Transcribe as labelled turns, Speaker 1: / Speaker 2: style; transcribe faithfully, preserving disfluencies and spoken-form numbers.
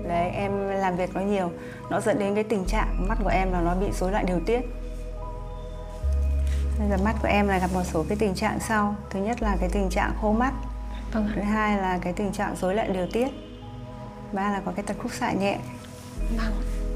Speaker 1: Đấy, em làm việc nó nhiều, nó dẫn đến cái tình trạng mắt của em là nó bị rối loạn điều tiết. Bây giờ mắt của em lại gặp một số cái tình trạng sau. Thứ nhất là cái tình trạng khô mắt.
Speaker 2: Vâng.
Speaker 1: Thứ hai là cái tình trạng rối loạn điều tiết. Ba là có cái tật khúc xạ nhẹ.
Speaker 2: Vâng.